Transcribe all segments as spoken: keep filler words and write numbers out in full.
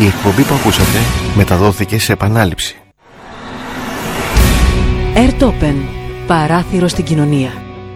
Η εκπομπή που ακούσατε μεταδόθηκε σε επανάληψη. Airtopen. Παράθυρο στην κοινωνία.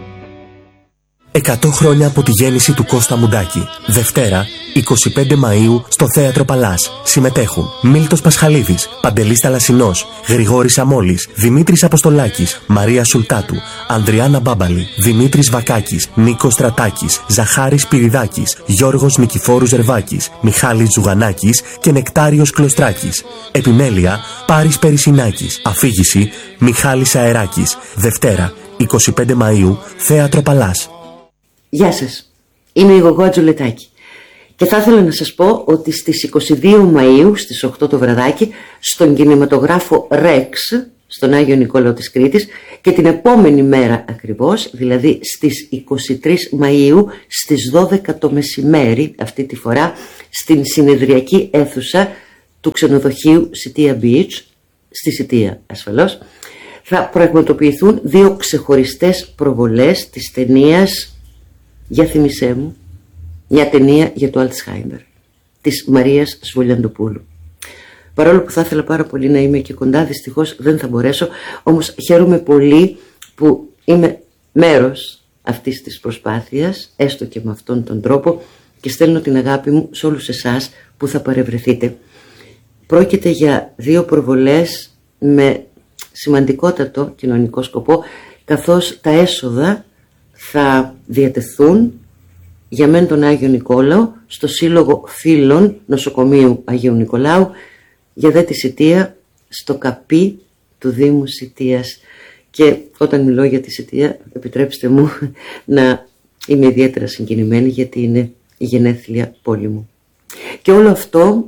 εκατό χρόνια από τη γέννηση του Κώστα Μουντάκη. Δευτέρα, εικοστή πέμπτη Μαΐου, στο Θέατρο Παλάς. Συμμετέχουν Μίλτος Πασχαλίδης, Παντελής Θαλασσινός, Γρηγόρης Αμόλης, Δημήτρης Αποστολάκης, Μαρία Σουλτάτου, Ανδριάννα Μπάμπαλη, Δημήτρης Βακάκης, Νίκος Στρατάκης, Ζαχάρης Πυριδάκης, Γιώργος Νικηφόρου Ζερβάκης, Μιχάλης Ζουγανάκης και Νεκτάριος Κλωστράκης. Επιμέλεια, Πάρης Περισσινάκης. Αφήγηση, Μιχάλης Αεράκης. Δευτέρα, εικοστή πέμπτη Μαΐου, Θέατρο Παλάς. Γεια σας, είμαι η Γογό Ατζουλετάκη και θα ήθελα να σας πω ότι στις εικοστή δεύτερη Μαΐου στις οκτώ το βραδάκι στον κινηματογράφο Ρεξ στον Άγιο Νικόλαο της Κρήτης και την επόμενη μέρα ακριβώς, δηλαδή στις εικοστή τρίτη Μαΐου στις δώδεκα το μεσημέρι, αυτή τη φορά στην συνεδριακή αίθουσα του ξενοδοχείου Σιτία Beach, στη Σιτία ασφαλώς, θα πραγματοποιηθούν δύο ξεχωριστές προβολές της ταινίας «Για θυμισέ μου», μια ταινία για το Αλτσχάιμερ της Μαρίας Σβολιαντοπούλου. Παρόλο που θα ήθελα πάρα πολύ να είμαι και κοντά, δυστυχώς δεν θα μπορέσω, όμως χαίρομαι πολύ που είμαι μέρος αυτής της προσπάθειας, έστω και με αυτόν τον τρόπο, και στέλνω την αγάπη μου σε όλους εσάς που θα παρευρεθείτε. Πρόκειται για δύο προβολές με σημαντικότατο κοινωνικό σκοπό, καθώς τα έσοδα θα διατεθούν για μεν τον Άγιο Νικόλαο στο Σύλλογο Φίλων Νοσοκομείου Αγίου Νικολάου, για δε τη Σιτία στο καπί του Δήμου Σιτίας. Και όταν μιλώ για τη Σιτία, επιτρέψτε μου να είμαι ιδιαίτερα συγκινημένη, γιατί είναι η γενέθλια πόλη μου. Και όλο αυτό,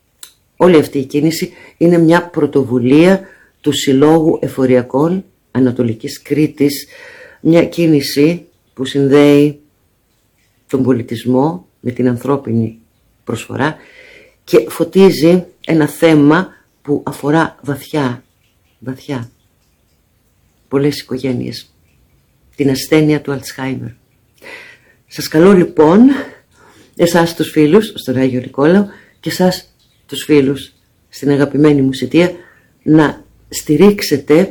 όλη αυτή η κίνηση είναι μια πρωτοβουλία του Συλλόγου Εφοριακών Ανατολικής Κρήτης, μια κίνηση που συνδέει τον πολιτισμό με την ανθρώπινη προσφορά και φωτίζει ένα θέμα που αφορά βαθιά, βαθιά πολλές οικογένειες, την ασθένεια του Αλτσχάιμερ. Σας καλώ λοιπόν, εσάς τους φίλους στον Άγιο Νικόλαο και εσάς τους φίλους στην αγαπημένη μου Σιτία, να στηρίξετε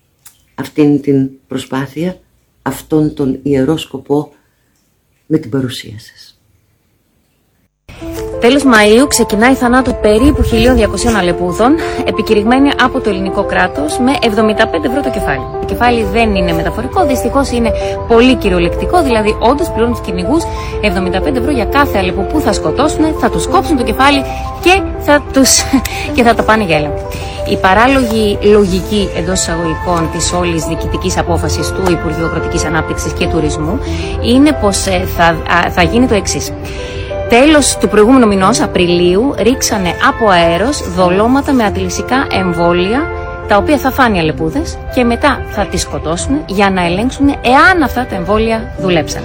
αυτήν την προσπάθεια, αυτόν τον ιερό σκοπό, με την παρουσία σας. Τέλος Μαΐου ξεκινάει η θανάτου περίπου χίλια διακοσίων αλεπούδων, επικηρυγμένη από το ελληνικό κράτος, με εβδομήντα πέντε ευρώ το κεφάλι. Το κεφάλι δεν είναι μεταφορικό, δυστυχώς είναι πολύ κυριολεκτικό, δηλαδή όντως πληρώνουν τους κυνηγούς εβδομήντα πέντε ευρώ για κάθε αλεπού που θα σκοτώσουν, θα τους κόψουν το κεφάλι και θα, τους... και θα το πάνε για έλεγχο. Η παράλογη λογική εντός εισαγωγικών της όλης διοικητικής απόφασης του Υπουργείου Αγροτικής Ανάπτυξης και Τουρισμού είναι πως θα, θα γίνει το εξής. Τέλος του προηγούμενου μηνός, Απριλίου, ρίξανε από αέρος δολώματα με αντιλυσικά εμβόλια, τα οποία θα φάνε οι αλεπούδες και μετά θα τις σκοτώσουν για να ελέγξουν εάν αυτά τα εμβόλια δουλέψαν.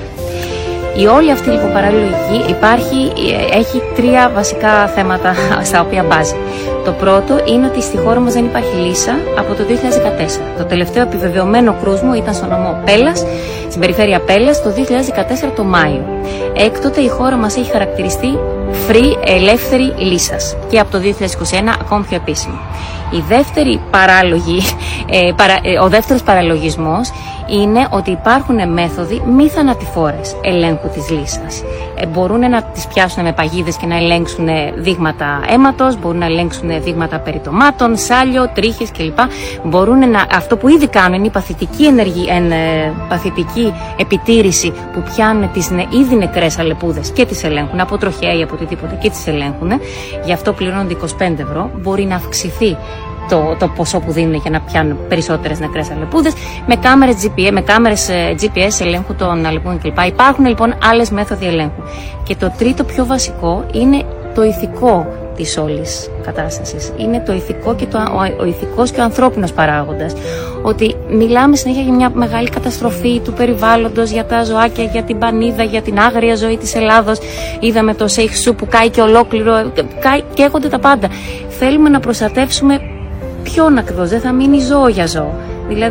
Η όλη αυτή λοιπόν παραλογική υπάρχει, έχει τρία βασικά θέματα στα οποία μπάζει. Το πρώτο είναι ότι στη χώρα μας δεν υπάρχει λύσα από το δύο χιλιάδες δεκατέσσερα. Το τελευταίο επιβεβαιωμένο κρούσμο ήταν στο νομό Πέλλας, στην περιφέρεια Πέλλας, το δύο χιλιάδες δεκατέσσερα το Μάιο. Έκτοτε η χώρα μας έχει χαρακτηριστεί free, ελεύθερη λύσας, και από το δύο χιλιάδες είκοσι ένα ακόμη πιο επίσημη. Η δεύτερη παράλογη, ε, παρα, ε, ο δεύτερος παραλογισμός είναι ότι υπάρχουν μέθοδοι μη θανατηφόρες ελέγχου της λύσας. Ε, μπορούν να τις πιάσουν με παγίδες και να ελέγξουν δείγματα αίματος, μπορούν να ελέγξουν δείγματα περιτομάτων, σάλιο, τρίχες κλπ. Μπορούν να, αυτό που ήδη κάνουν είναι η παθητική, ενεργή, εν, ε, παθητική επιτήρηση, που πιάνουν τις νε, ήδη νεκρές αλεπούδες και τις ελέγχουν από τροχέα ή από οτιδήποτε και τις ελέγχουν. Γι' αυτό πληρώνονται είκοσι πέντε ευρώ. Μπορεί να αυξηθεί Το, το ποσό που δίνουν για να πιάνουν περισσότερες νεκρές αλεπούδες, με κάμερες τζι πι ες, με κάμερες τζι πι ες ελέγχου των αλεπούδων κλπ. Υπάρχουν λοιπόν άλλες μέθοδοι ελέγχου. Και το τρίτο πιο βασικό είναι το ηθικό της όλης κατάστασης. Είναι το ηθικό και το, ο, ο ηθικός και ο ανθρώπινος παράγοντας. Ότι μιλάμε συνέχεια για μια μεγάλη καταστροφή του περιβάλλοντος, για τα ζωάκια, για την πανίδα, για την άγρια ζωή της Ελλάδος. Είδαμε το Σέιχ που κάει και ολόκληρο, κάει, καίγονται τα πάντα. Θέλουμε να προστατεύσουμε ποιον ακριβώς, δεν θα μείνει ζώο για ζώο. Δηλαδή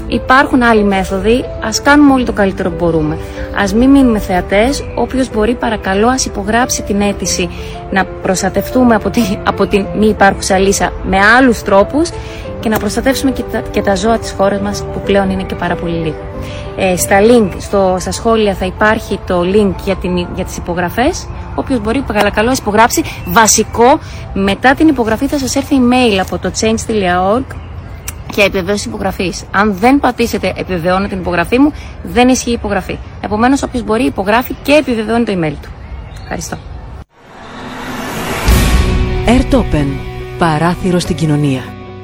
Υπάρχουν άλλοι μέθοδοι, ας κάνουμε όλοι το καλύτερο που μπορούμε. Ας μην μείνουμε θεατές, όποιος μπορεί παρακαλώ ας υπογράψει την αίτηση να προστατευτούμε από, τη, από την μη υπάρχουσα λύσα με άλλους τρόπους και να προστατεύσουμε και τα, και τα ζώα της χώρας μας που πλέον είναι και πάρα πολύ λίγα. Ε, στα link, στο, στα σχόλια θα υπάρχει το link για, την, για τις υπογραφές. Όποιος μπορεί παρακαλώ ας υπογράψει. Βασικό, μετά την υπογραφή θα σας έρθει email από το change τελεία org και επιβεβαίωση υπογραφής. Αν δεν πατήσετε επιβεβαιώνω την υπογραφή μου, δεν ισχύει η υπογραφή. Επομένως, όποιος μπορεί υπογράφει και επιβεβαιώνει το email του. Ευχαριστώ. Airtopen. Παράθυρο στην κοινωνία.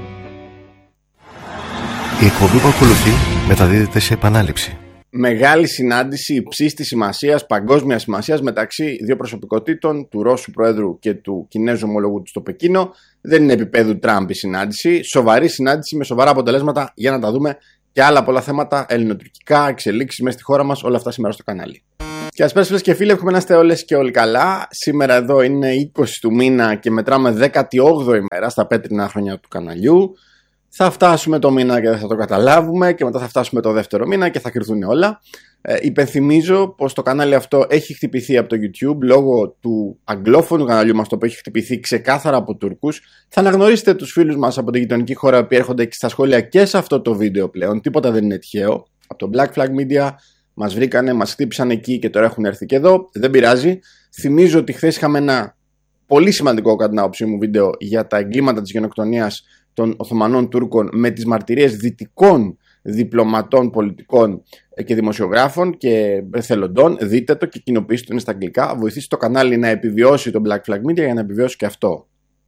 Η εκπομπή που ακολουθεί μεταδίδεται σε επανάληψη. Μεγάλη συνάντηση υψής της σημασίας, παγκόσμιας σημασίας μεταξύ δύο προσωπικότητων, του Ρώσου Προέδρου και του Κινέζου ομολογού του στο Πεκίνο. Δεν είναι επίπεδου Τραμπ η συνάντηση. Σοβαρή συνάντηση με σοβαρά αποτελέσματα για να τα δούμε και άλλα πολλά θέματα ελληνοτουρκικά, εξελίξεις μέσα στη χώρα μας, όλα αυτά σήμερα στο κανάλι. Και ασπέρα φίλες και φίλοι, εύχομαι να είστε όλες και όλοι καλά. Σήμερα εδώ είναι είκοσι του μήνα και μετράμε δέκατη όγδοη μέρα στα πέτρινα χρόνια του καναλιού. Θα φτάσουμε το μήνα και δεν θα το καταλάβουμε και μετά θα φτάσουμε το δεύτερο μήνα και θα κρυθούν όλα. Ε, υπενθυμίζω πως το κανάλι αυτό έχει χτυπηθεί από το YouTube λόγω του αγγλόφωνου καναλιού μας, το οποίο έχει χτυπηθεί ξεκάθαρα από Τούρκους. Θα αναγνωρίσετε τους φίλους μας από την γειτονική χώρα που έρχονται και στα σχόλια και σε αυτό το βίντεο πλέον. Τίποτα δεν είναι τυχαίο. Από το Black Flag Media μας βρήκανε, μας χτύπησαν εκεί και τώρα έχουν έρθει και εδώ. Δεν πειράζει. Θυμίζω ότι χθες είχαμε ένα πολύ σημαντικό κατά την άποψή μου βίντεο για τα εγκλήματα της γενοκτονίας των Οθωμανών Τούρκων με τις μαρτυρίες δυτικών διπλωματών, πολιτικών και δημοσιογράφων και εθελοντών. Δείτε το και κοινοποιήστε το, είναι στα αγγλικά. Βοηθήστε το κανάλι να επιβιώσει το Black Flag Media για να επιβιώσει και αυτό.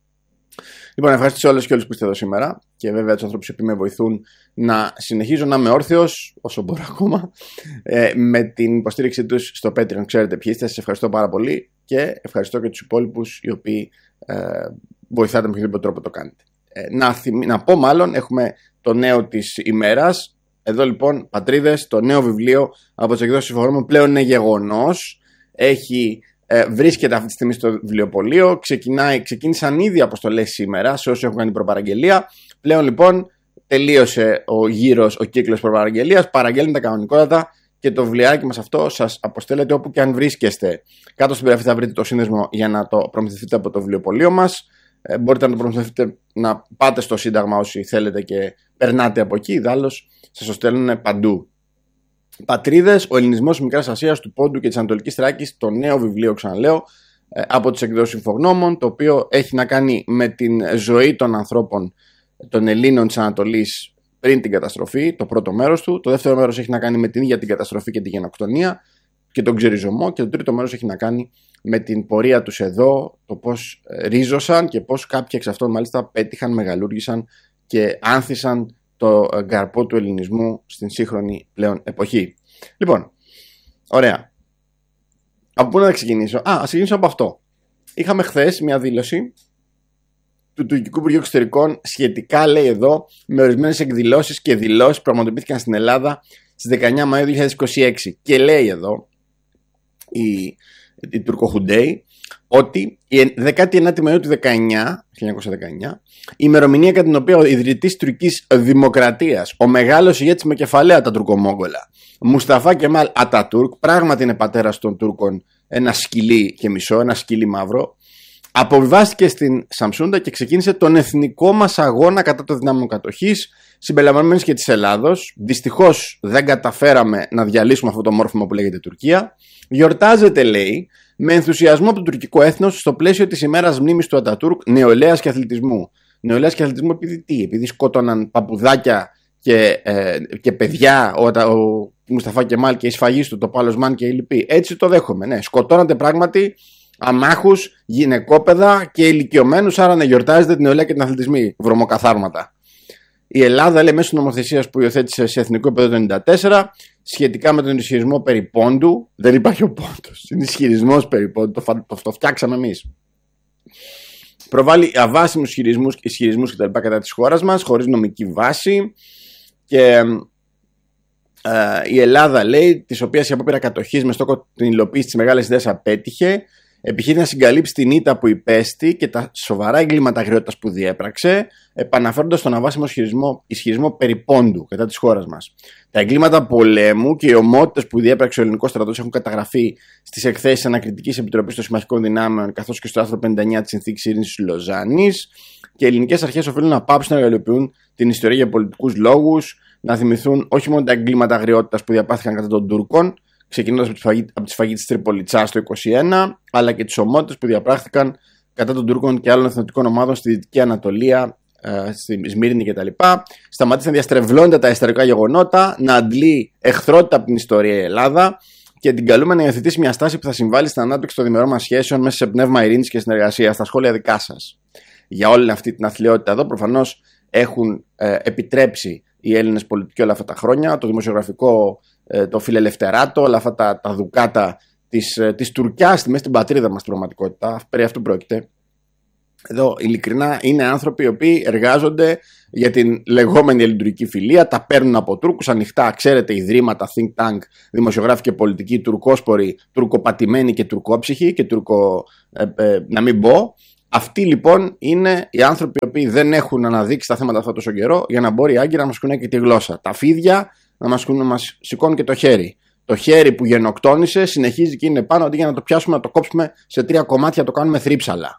Λοιπόν, ευχαριστήσω όλους και όλους που είστε εδώ σήμερα και βέβαια τους ανθρώπους που με βοηθούν να συνεχίζω να είμαι όρθιος όσο μπορώ ακόμα ε, με την υποστήριξή τους στο Patreon. Ξέρετε ποιοι είστε, σας ευχαριστώ πάρα πολύ και ευχαριστώ και τους υπόλοιπους οι οποίοι ε, βοηθάτε με οποιοδήποτε τρόπο το κάνετε. Να, θυμ... να πω μάλλον, έχουμε το νέο της ημέρας. Εδώ λοιπόν, πατρίδες, το νέο βιβλίο από τις εκδόσεις Συμφωνόμων πλέον είναι γεγονός. Έχει, ε, βρίσκεται αυτή τη στιγμή στο βιβλιοπωλείο. Ξεκινάει, ξεκίνησαν ήδη αποστολές σήμερα σε όσους έχουν κάνει προπαραγγελία. Πλέον λοιπόν τελείωσε ο γύρος, ο κύκλος προπαραγγελίας. Παραγγέλνετε κανονικότατα και το βιβλιάκι μας αυτό σας αποστέλλεται όπου και αν βρίσκεστε. Κάτω στην περιγραφή θα βρείτε το σύνδεσμο για να το προμηθευτείτε από το βιβλιοπωλείο μας. Ε, μπορείτε να το προμηθευτείτε, να πάτε στο Σύνταγμα όσοι θέλετε και περνάτε από εκεί. Ιδάλλως σας το στέλνουν παντού. Πατρίδες, ο ελληνισμός της Μικράς Ασίας, του Πόντου και της Ανατολικής Θράκης. Το νέο βιβλίο, ξαναλέω, ε, από τις εκδόσεις Συμφογνώμων, το οποίο έχει να κάνει με την ζωή των ανθρώπων των Ελλήνων της Ανατολής πριν την καταστροφή, το πρώτο μέρος του. Το δεύτερο μέρος έχει να κάνει με την ίδια την καταστροφή και τη γενοκτονία και τον ξεριζωμό. Και το τρίτο μέρος έχει να κάνει με την πορεία τους εδώ, το πώς ρίζωσαν και πώς κάποιοι εξ αυτών μάλιστα πέτυχαν, μεγαλούργησαν και άνθησαν το καρπό του ελληνισμού στην σύγχρονη πλέον εποχή. Λοιπόν, ωραία. Από πού να ξεκινήσω? Α, ας ξεκινήσω από αυτό. Είχαμε χθες μια δήλωση του Τουρκικού Υπουργείου Εξωτερικών σχετικά, λέει εδώ, με ορισμένες εκδηλώσεις και δηλώσεις που πραγματοποιήθηκαν στην Ελλάδα στις δεκαεννιά Μαΐου δύο χιλιάδες είκοσι έξι. Και λέει εδώ η η Τουρκοχουντέη ότι η δεκάτη ενάτη Μαΐου του χίλια εννιακόσια δεκαεννιά, η ημερομηνία κατά την οποία ο ιδρυτής τουρκικής δημοκρατίας, ο μεγάλος ηγέτης με κεφαλαία τα τουρκομόγγολα, Μουσταφά Κεμάλ Ατατούρκ, πράγματι είναι πατέρας των Τούρκων, ένα σκυλί και μισό, ένα σκυλί μαύρο, αποβιβάστηκε στην Σαμσούντα και ξεκίνησε τον εθνικό μας αγώνα κατά των δυνάμεων κατοχής, συμπεριλαμβανομένης και της Ελλάδος. Δυστυχώς δεν καταφέραμε να διαλύσουμε αυτό το μόρφωμα που λέγεται Τουρκία. Γιορτάζεται, λέει, με ενθουσιασμό από το τουρκικό έθνος στο πλαίσιο της ημέρας μνήμης του Ατατούρκ, νεολαίας και αθλητισμού. Νεολαίας και αθλητισμού επειδή τι? Επειδή σκότωναν παπουδάκια και, ε, και παιδιά ο, ο Μουσταφά Κεμάλ και η σφαγής του, το Παλοσμάν και οι λοιποί. Έτσι το δέχομαι. Ναι, σκοτώνατε πράγματι αμάχους, γυναικόπαιδα και ηλικιωμένους, άρα να γιορτάζετε την νεολαία και την αθλητισμή. Βρωμοκαθάρματα. Η Ελλάδα, λέει, μέσω νομοθεσίας που υιοθέτησε σε εθνικό επίπεδο το χίλια εννιακόσια ενενήντα τέσσερα σχετικά με τον ισχυρισμό περί πόντου. Δεν υπάρχει ο πόντος. Είναι ισχυρισμός περί πόντου. Το, το, το φτιάξαμε εμείς. Προβάλλει αβάσιμους ισχυρισμούς, ισχυρισμούς κτλ. Κατά της χώρας μας, χωρίς νομική βάση. Και ε, η Ελλάδα, λέει, της οποίας η απόπειρα κατοχής με στόχο την υλοποίηση της μεγάλης ιδέας απέτυχε. επιχείρει να συγκαλύψει την ήττα που υπέστη και τα σοβαρά εγκλήματα αγριότητας που διέπραξε, επαναφέροντας τον αβάσιμο ισχυρισμό, ισχυρισμό περί πόντου κατά της χώρας μας. Τα εγκλήματα πολέμου και οι ομότητες που διέπραξε ο ελληνικός στρατός έχουν καταγραφεί στις εκθέσεις Ανακριτικής Επιτροπής των Συμμαχικών Δυνάμεων, καθώς και στο άρθρο πενήντα εννιά της Συνθήκης Ειρήνης της Λοζάνης. Και οι ελληνικές αρχές οφείλουν να πάψουν να εργαλειοποιούν την ιστορία για πολιτικούς λόγους, να θυμηθούν όχι μόνο τα εγκλήματα αγριότητας που διαπάθηκαν κατά των Τούρκων, ξεκινώντας από τη σφαγή της Τριπολιτσάς το είκοσι ένα, αλλά και τις ομότητες που διαπράχθηκαν κατά των Τούρκων και άλλων εθνοτικών ομάδων στη Δυτική Ανατολία, στη Σμύρνη κτλ. Σταματήσει να διαστρεβλώνεται τα ιστορικά γεγονότα, να αντλεί εχθρότητα από την ιστορία η Ελλάδα και την καλούμε να υιοθετήσει μια στάση που θα συμβάλλει στην ανάπτυξη των διμερών μας σχέσεων μέσα σε πνεύμα ειρήνης και συνεργασίας. Στα σχόλια δικά σας για όλη αυτή την αθλειότητα εδώ προφανώς έχουν ε, επιτρέψει οι Έλληνες πολιτικοί όλα αυτά τα χρόνια, το δημοσιογραφικό, ε, το φιλελευθεράτο, όλα αυτά τα, τα δουκάτα της, ε, της Τουρκιάς μέσα στην πατρίδα μας στην πραγματικότητα. Περί αυτού πρόκειται. Εδώ ειλικρινά είναι άνθρωποι οι οποίοι εργάζονται για την λεγόμενη ελληνική φιλία, τα παίρνουν από Τούρκους ανοιχτά, ξέρετε, ιδρύματα, think tank, δημοσιογράφοι και πολιτικοί, τουρκόσποροι, τουρκοπατημένοι και τουρκόψυχοι και τουρκο, ε, ε, να μην πω. Αυτοί λοιπόν είναι οι άνθρωποι οι οποίοι δεν έχουν αναδείξει τα θέματα αυτό τόσο καιρό για να μπορεί οι Άγκυροι να μας κουνάει και τη γλώσσα. Τα φίδια να μας, να μας σηκώνουν και το χέρι. Το χέρι που γενοκτόνησε συνεχίζει και είναι πάνω, αντί για να το πιάσουμε να το κόψουμε σε τρία κομμάτια, το κάνουμε θρύψαλα.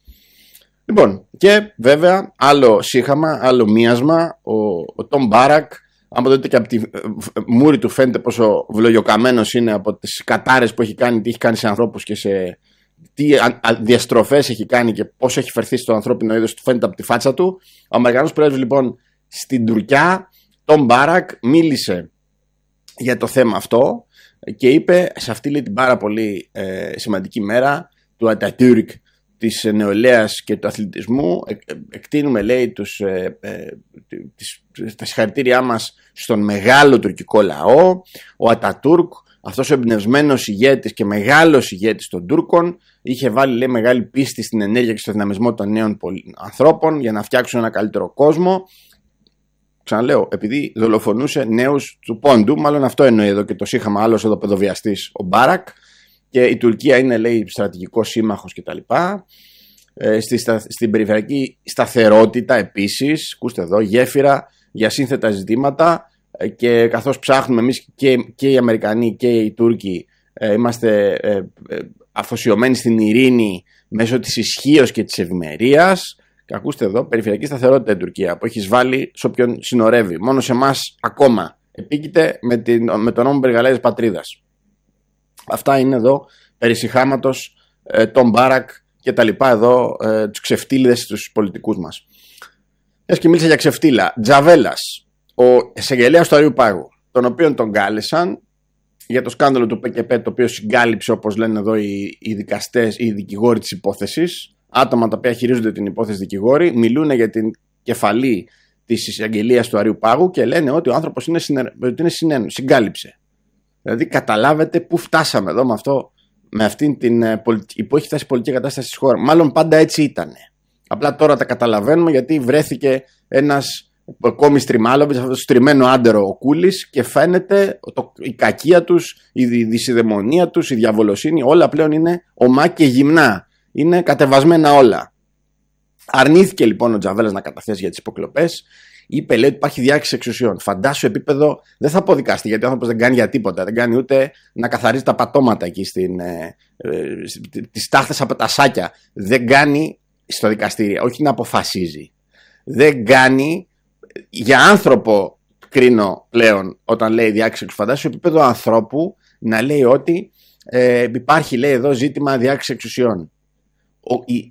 Λοιπόν, και βέβαια άλλο σύχαμα, άλλο μίασμα, ο Τόμ Μπάρακ, άμα δείτε και από τη μούρη του φαίνεται πόσο βλογιοκαμένος είναι από τις κατάρες που έχει κάνει, τι έχει κάνει σε ανθρώπους και σε τι διαστροφές έχει κάνει και πώς έχει φερθεί στο ανθρώπινο είδος, του φαίνεται από τη φάτσα του. Ο Αμερικανός πρόεδρος λοιπόν στην Τουρκιά, Τόμ Μπάρακ, μίλησε για το θέμα αυτό και είπε σε αυτή λέει, την πάρα πολύ ε, σημαντική μέρα του Ατατούρκ, της νεολαίας και του αθλητισμού, εκτείνουμε λέει τους, ε, ε, τις, τα συγχαρητήριά μας στον μεγάλο τουρκικό λαό. Ο Ατατούρκ, αυτός ο εμπνευσμένος ηγέτης και μεγάλος ηγέτης των Τούρκων, είχε βάλει λέει, μεγάλη πίστη στην ενέργεια και στο δυναμισμό των νέων ανθρώπων για να φτιάξουν ένα καλύτερο κόσμο. Ξαναλέω, επειδή δολοφονούσε νέους του πόντου, μάλλον αυτό εννοεί εδώ και το σύγχαμα άλλος εδώ παιδοβιαστής ο Μπάρακ. Και η Τουρκία είναι λέει στρατηγικός σύμμαχος κτλ. Ε, στη, στα, στην περιφερειακή σταθερότητα επίσης, ακούστε εδώ, γέφυρα για σύνθετα ζητήματα ε, και καθώς ψάχνουμε εμείς και, και οι Αμερικανοί και οι Τούρκοι ε, είμαστε ε, ε, αφοσιωμένοι στην ειρήνη μέσω της ισχύως και της ευημερίας. Και ακούστε εδώ, περιφερειακή σταθερότητα η Τουρκία που έχει εισβάλει σε όποιον συνορεύει. Μόνο σε εμάς ακόμα επίκειται με, την, με τον νόμο Μπεργαλέδης πατρίδας. Αυτά είναι εδώ περί συχάματος, ε, τον Μπάρακ και τα λοιπά εδώ, ε, τους ξεφτύλιδες τους πολιτικούς μας. Μιας και μίλησα για ξεφτύλα. Τζαβέλας, ο εισαγγελέας του Αριού Πάγου, τον οποίον τον κάλεσαν για το σκάνδαλο του ΠΚΠ, το οποίο συγκάλυψε όπως λένε εδώ οι, οι δικαστές, οι δικηγόροι της υπόθεσης, άτομα τα οποία χειρίζονται την υπόθεση δικηγόροι, μιλούν για την κεφαλή της εισαγγελίας του Αριού Πάγου και λένε ότι ο άνθρωπος είναι, συνε... είναι συνένος, συγκάλυψε. Δηλαδή καταλάβετε πού φτάσαμε εδώ με αυτό, με αυτήν την πολιτική, που έχει φτάσει η πολιτική κατάσταση στη χώρα. Μάλλον πάντα έτσι ήταν. Απλά τώρα τα καταλαβαίνουμε γιατί βρέθηκε ένας ακόμη στριμάλοβιτς, αυτό το στριμμένο άντερο ο Κούλης και φαίνεται το, η κακία τους, η δυσιδαιμονία τους, η διαβολοσύνη, όλα πλέον είναι ομά και γυμνά. Είναι κατεβασμένα όλα. Αρνήθηκε λοιπόν ο Τζαβέλας να καταθέσει για τις υποκλοπές. Είπε, λέει, ότι υπάρχει διάκριση εξουσιών. Φαντάσου επίπεδο δεν θα αποδικαστεί γιατί ο άνθρωπος δεν κάνει για τίποτα. Δεν κάνει ούτε να καθαρίζει τα πατώματα εκεί στην, ε, ε, τις τάχτες από τα σάκια. Δεν κάνει στο δικαστήριο, όχι να αποφασίζει. Δεν κάνει για άνθρωπο, κρίνω πλέον όταν λέει διάκριση εξουσιών. Φαντάσου επίπεδο ανθρώπου να λέει ότι ε, υπάρχει, λέει, εδώ ζήτημα διάκριση εξουσιών. Ο, η,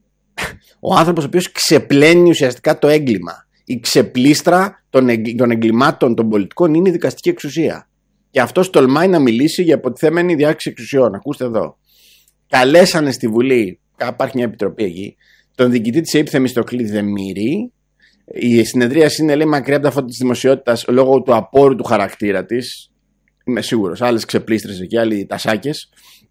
ο άνθρωπος ο οποίος ξεπλένει ουσιαστικά το έγκλημα. Η ξεπλήστρα των, εγ, των εγκλημάτων των πολιτικών είναι η δικαστική εξουσία. Και αυτός τολμάει να μιλήσει για υποτιθέμενη διάκριση εξουσιών. Ακούστε εδώ. Καλέσανε στη Βουλή, υπάρχει μια επιτροπή εκεί, τον διοικητή της ΕΥΠ Θεμιστοκλή Δεμήρη. Η συνεδρίαση είναι λέει μακριά από τα φώτα της δημοσιότητας λόγω του απόρου του χαρακτήρα της. Είμαι σίγουρος. Άλλες ξεπλήστρες εκεί, άλλοι τασάκες.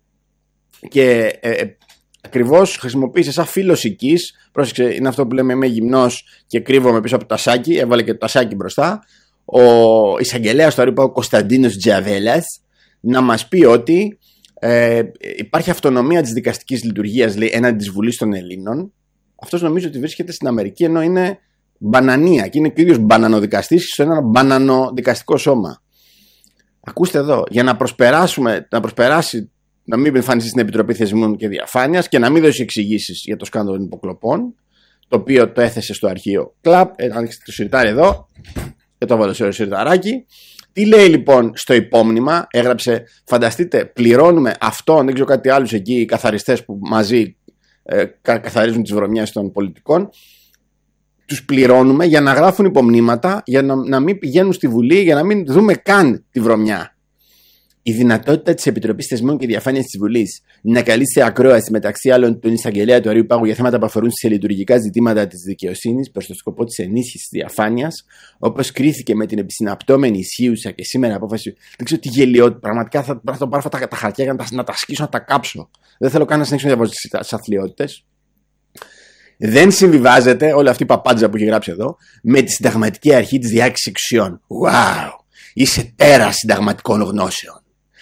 Και ε, ακριβώς χρησιμοποίησε σαν φίλος οικής. Πρόσεξε, είναι αυτό που λέμε είμαι γυμνός και κρύβομαι πίσω από το τασάκι. Έβαλε και το τασάκι μπροστά. Ο εισαγγελέας του Αριού Πάγου Κωνσταντίνος Τζαβέλας να μας πει ότι Ε, υπάρχει αυτονομία της δικαστικής λειτουργίας, λέει, έναντι της Βουλής των Ελλήνων. Αυτός νομίζω ότι βρίσκεται στην Αμερική, ενώ είναι μπανανία και είναι και ο ίδιος μπανανοδικαστής σε ένα μπανανοδικαστικό σώμα. Ακούστε εδώ, για να προσπεράσουμε, να προσπεράσει, να μην εμφανιστεί στην Επιτροπή Θεσμών και Διαφάνειας και να μην δώσει εξηγήσεις για το σκάνδαλο των υποκλοπών, το οποίο το έθεσε στο αρχείο Κλαπ. Ε, ανοίξτε το σιρτάρι εδώ και το βάλω σε ένα σιρταράκι. Τι λέει λοιπόν στο υπόμνημα, έγραψε, φανταστείτε, πληρώνουμε αυτόν, δεν ξέρω κάτι άλλους εκεί, οι καθαριστές που μαζί ε, καθαρίζουν τις βρωμιές των πολιτικών, τους πληρώνουμε για να γράφουν υπομνήματα, για να, να μην πηγαίνουν στη Βουλή, για να μην δούμε καν τη βρωμιά. Η δυνατότητα της Επιτροπής Θεσμών και Διαφάνειας της Βουλής να καλεί σε ακρόαση μεταξύ άλλων τον εισαγγελέα του Αρείου Πάγου για θέματα που αφορούν σε λειτουργικά ζητήματα της δικαιοσύνης προς το σκοπό της ενίσχυσης της διαφάνειας, όπως κρίθηκε με την επισυναπτώμενη ισχύουσα και σήμερα απόφαση. Δεν ξέρω τι γελιότητα. Πραγματικά θα, θα πάρω αυτά τα, τα χαρτιά για να τα, να τα σκίσω, να τα κάψω. Δεν θέλω καν να συνεχίσω να διαβάζω τις αθλιότητες. Δεν συμβιβάζεται όλη αυτή η παπάντζα που έχει γράψει εδώ με τη συνταγματική αρχή της διάκρισης εξουσιών. Wow! Είσαι τέρας συνταγματικών γνώσεων.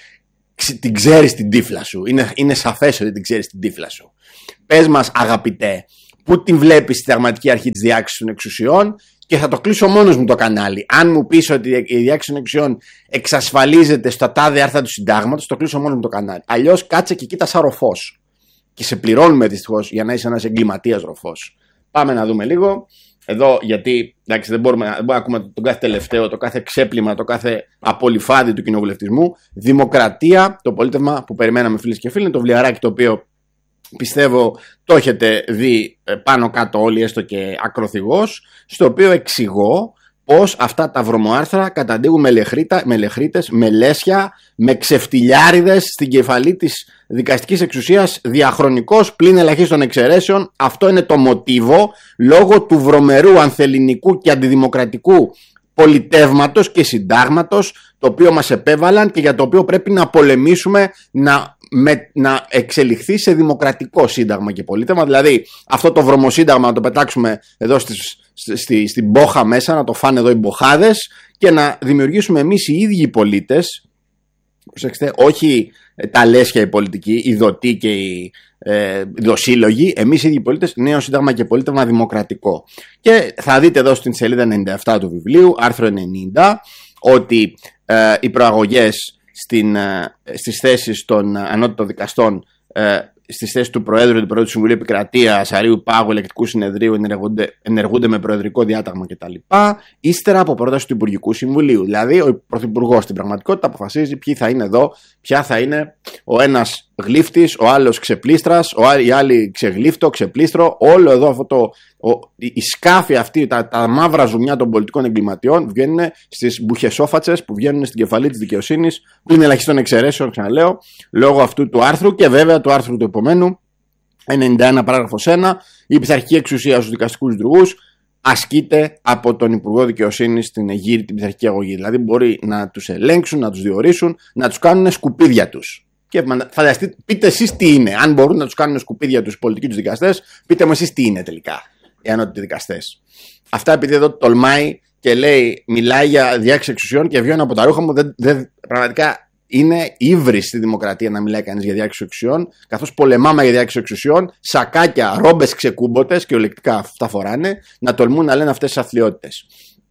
Την ξέρεις την τύφλα σου. Είναι, είναι σαφές ότι την ξέρεις την τύφλα σου. Πες μας, αγαπητέ, πού την βλέπεις στη συνταγματική αρχή της διάκρισης των εξουσιών, και θα το κλείσω μόνος μου το κανάλι. Αν μου πεις ότι η διάκριση των εξουσιών εξασφαλίζεται στα τάδε άρθρα του συντάγματος, το κλείσω μόνος μου το κανάλι. Αλλιώς κάτσε και κοίτα σαν ροφός. Και σε πληρώνουμε δυστυχώς για να είσαι ένας εγκληματίας ροφός. Πάμε να δούμε λίγο. Εδώ, γιατί εντάξει, δεν, μπορούμε, δεν μπορούμε να ακούμε τον κάθε τελευταίο, το κάθε ξέπλυμα, το κάθε απολυφάδι του κοινοβουλευτισμού. Δημοκρατία, το πολίτευμα που περιμέναμε, φίλες και φίλοι, είναι το βιβλιαράκι το οποίο πιστεύω το έχετε δει πάνω κάτω όλοι, έστω και ακροθυγός, στο οποίο εξηγώ πως αυτά τα βρωμοάρθρα καταντήγουν με λεχρίτες, με λέσια, με ξεφτιλιάριδες στην κεφαλή της δικαστικής εξουσίας διαχρονικώς, πλην ελαχίστων εξαιρέσεων. Αυτό είναι το μοτίβο λόγω του βρωμερού, ανθελληνικού και αντιδημοκρατικού πολιτεύματος και συντάγματος, το οποίο μας επέβαλαν και για το οποίο πρέπει να πολεμήσουμε να, με, να εξελιχθεί σε δημοκρατικό σύνταγμα και πολίτευμα. Δηλαδή αυτό το βρωμοσύνταγμα να το πετάξουμε εδώ στις, στη, στην μπόχα μέσα, να το φάνε εδώ οι μποχάδες και να δημιουργήσουμε εμείς οι ίδιοι οι πολίτες, προσέξτε, όχι τα λέσια οι πολιτικοί, οι δοτοί και οι ε, δοσύλλογοι, εμείς οι ίδιοι οι πολίτες, νέο σύνταγμα και πολίτευμα δημοκρατικό. Και θα δείτε εδώ στην σελίδα ενενήντα επτά του βιβλίου, άρθρο ενενήντα, ότι ε, οι προαγωγές στην, ε, στις θέσεις των ανώτατων δικαστών, ε, στις θέσεις του Προέδρου, του Προέδρου του Συμβουλίου Επικρατείας, Αρείου Πάγου, Ελεκτικού Συνεδρίου ενεργούνται, ενεργούνται με προεδρικό διάταγμα κτλ. Ύστερα από πρόταση του Υπουργικού Συμβουλίου. Δηλαδή, ο Πρωθυπουργός στην πραγματικότητα αποφασίζει ποιοι θα είναι εδώ, ποια θα είναι ο ένας γλύφτης, ο άλλος ξεπλήστρας, ο άλλοι, οι άλλοι ξεγλύφτο, ξεπλήστρο. Όλο εδώ αυτό το. Ο, η σκάφη αυτή, τα, τα μαύρα ζουμιά των πολιτικών εγκληματιών βγαίνουν στις μπουχεσόφατσες που βγαίνουν στην κεφαλή της δικαιοσύνης, που είναι ελαχίστων εξαιρέσεων, ξαναλέω, λόγω αυτού του άρθρου και βέβαια του άρθρου του επομένου, ενενήντα ένα παράγραφος ένα, η πειθαρχική εξουσία στους δικαστικούς λειτουργούς ασκείται από τον Υπουργό Δικαιοσύνης στην εγείρη την πειθαρχική αγωγή. Δηλαδή μπορεί να τους ελέγξουν, να τους διορίσουν, να τους κάνουν σκουπίδια τους. Και φανταστείτε, πείτε εσείς τι είναι. Αν μπορούν να τους κάνουν σκουπίδια τους πολιτικοί τους δικαστές, πείτε μου εσείς τι είναι τελικά οι ανώτατοι δικαστές. Αυτά επειδή εδώ τολμάει και λέει, μιλάει για διάκριση εξουσιών και βιώνω από τα ρούχα μου, δεν, δεν, πραγματικά είναι ύβρις στη δημοκρατία να μιλάει κανείς για διάκριση εξουσιών, καθώς πολεμάμε για διάκριση εξουσιών, σακάκια, ρόμπες ξεκούμποτες και ολεκτικά αυτά φοράνε, να τολμούν να λένε αυτές τις αθλιότητες.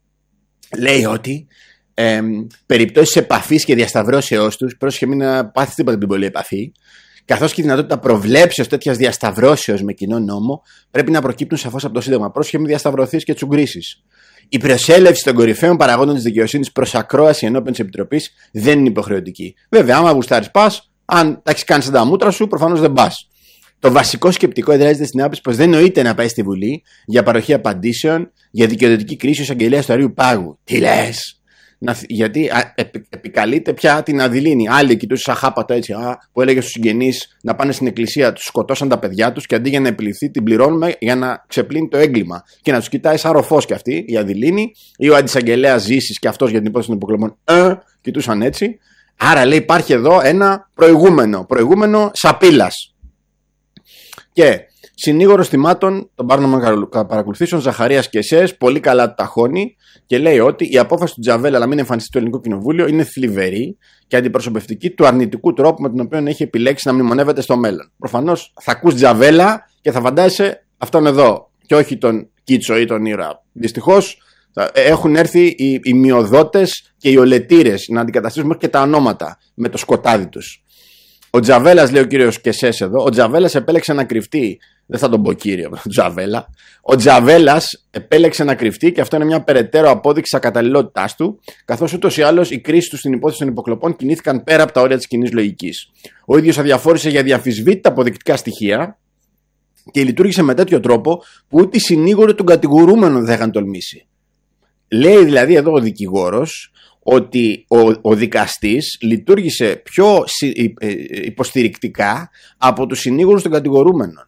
Λέει ότι ε, περιπτώσεις επαφής και διασταυρώσεώς τους, πρόσεχε μην πάθεις τίποτα την πολλή επαφή, καθώς και η δυνατότητα προβλέψεως τέτοιας διασταυρώσεως με κοινό νόμο, πρέπει να προκύπτουν σαφώς από το Σύνταγμα. Πρόσεχε μην διασταυρωθείς και τσουγκρίσεις. Η προσέλευση των κορυφαίων παραγόντων της δικαιοσύνης προς ακρόαση ενώπιον της Επιτροπής δεν είναι υποχρεωτική. Βέβαια, άμα γουστάρεις πας, αν τα έχεις κάνει σαν τα μούτρα σου, προφανώς δεν πας. Το βασικό σκεπτικό εδράζεται στην άποψη πως δεν νοείται να πάει στη Βουλή για παροχή απαντήσεων για δικαιοδοτική κρίση ως αγγελέας του Αρείου Πάγου. Τι λες? Να, γιατί α, επι, επικαλείται πια την Αδειλίνη. Άλλοι κοιτούσε σαν χάπατα έτσι, α, που έλεγε στους συγγενείς να πάνε στην εκκλησία, τους σκοτώσαν τα παιδιά τους και αντί για να επιληθεί την πληρώνουμε για να ξεπλύνει το έγκλημα. Και να τους κοιτάει σαν ροφός κι αυτή η Αδειλίνη ή ο αντισαγγελέας Ζήσης και αυτός για την υπόθεση των υποκλοπών. Ε, κοιτούσαν έτσι. Άρα λέει υπάρχει εδώ ένα προηγούμενο, προηγούμενο σαπίλας. Και Συνήγορος θυμάτων των πάρνων παρακολουθήσεων, Ζαχαρίας Κεσές, πολύ καλά του ταχώνει και λέει ότι η απόφαση του Τζαβέλα να μην εμφανιστεί στο Ελληνικό Κοινοβούλιο είναι θλιβερή και αντιπροσωπευτική του αρνητικού τρόπου με τον οποίο έχει επιλέξει να μνημονεύεται στο μέλλον. Προφανώς θα ακούς Τζαβέλα και θα φαντάζεσαι αυτόν εδώ και όχι τον Κίτσο ή τον Ήρα. Δυστυχώς έχουν έρθει οι, οι μειοδότες και οι ολετήρες να αντικαταστήσουν μέχρι και τα ονόματα με το σκοτάδι τους. Ο Τζαβέλας, λέει ο κύριος Κεσές εδώ, ο Τζαβέλας επέλεξε να κρυφτεί. Δεν θα τον πω κύριο, Τζαβέλα. Ο Τζαβέλας επέλεξε να κρυφτεί και αυτό είναι μια περαιτέρω απόδειξη ακαταλληλότητάς του, καθώς ούτως ή άλλως οι κρίσεις του στην υπόθεση των υποκλοπών κινήθηκαν πέρα από τα όρια της κοινής λογικής. Ο ίδιος αδιαφόρησε για διαφυσβήτητα αποδεικτικά στοιχεία και λειτουργήσε με τέτοιο τρόπο που ούτε οι συνήγοροι των κατηγορούμενων δεν είχαν τολμήσει. Λέει δηλαδή εδώ ο δικηγόρος ότι ο, ο δικαστής λειτουργήσε πιο υποστηρικτικά από τους συνήγορους των κατηγορούμενων.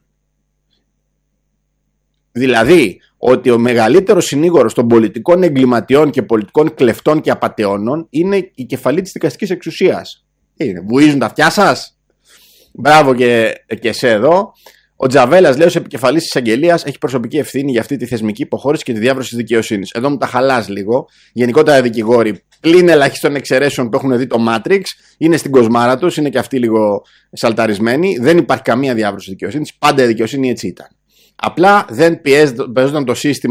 Δηλαδή ότι ο μεγαλύτερος συνήγορος των πολιτικών εγκληματιών και πολιτικών κλεφτών και απατεώνων είναι η κεφαλή της δικαστικής εξουσίας. Είναι, βουίζουν τα αυτιά σας. Μπράβο και, και σε εδώ. Ο Τζαβέλας, λέει, ως επικεφαλής της εισαγγελίας, έχει προσωπική ευθύνη για αυτή τη θεσμική υποχώρηση και τη διάβρωση της δικαιοσύνης. Εδώ μου τα χαλάς λίγο. Γενικότερα οι δικηγόροι, πλην ελαχίστων εξαιρέσεων που έχουν δει το Matrix, είναι στην κοσμάρα τους, είναι και αυτοί λίγο σαλταρισμένοι. Δεν υπάρχει καμία διάβρωση της δικαιοσύνης. Πάντα η δικαιοσύνη έτσι ήταν. Απλά δεν πιέζονταν το σύστημα